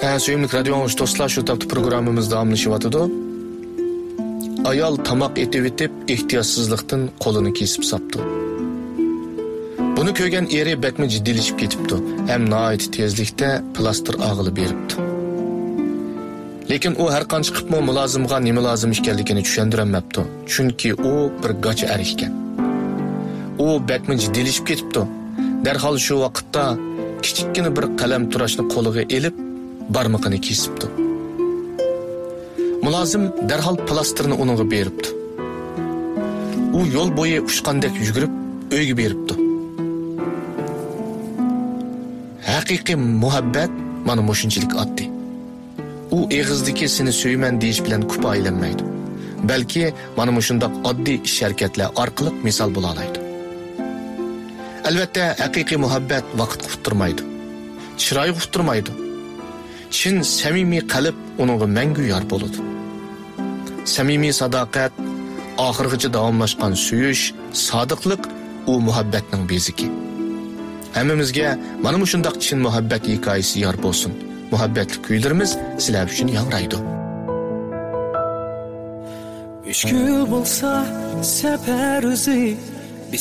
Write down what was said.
Söyümlük radyo dostlar, şu taptı programımız davamlaşıvatıdı. Ayal tamak etip ihtiyatsızlıktan kolunu kesip saptı. Bunu köygen eri bekme ciddilişip ketipti. Hem naiti tezlikte plastır ağılı beripti. Lekin o her kan çıkıp mı mülazımga ne mülazım işkellikini düşündüremepti. Çünkü o bir gaçı erişken. O bekme ciddilişip ketipti. Derhal şu vakitta kiçikkini bir kalem turaşını koluga elip barmağını kesipti. Mülazım derhal plastırını onunla beripti. O yol boyu uçkandek yügürüp öyge beripti. Haqiqiy muhabbet mana moşunchilik addi. U eg'izdiki seni söymen deyish bilan kupa aylanmaydi. Balki mana moşundaq oddiy ish harakatlar orqali misol bo'la oladi. Albatta, haqiqiy muhabbet vaqt quttirmaydi. Chiroy quttirmaydi. Chin samimiy qalb uningga mangu yor bo'ladi. Samimiy sadoqat, oxirgacha davomlashgan suyish, sodiqlik u muhabbatning beziki. Hammamizga mana bu shundoq chin muhabbat hikoyasi yor bo'lsin. Muhabbatli kuylarimiz sizlar uchun yangraydi. Müşkül bolsa sefer özü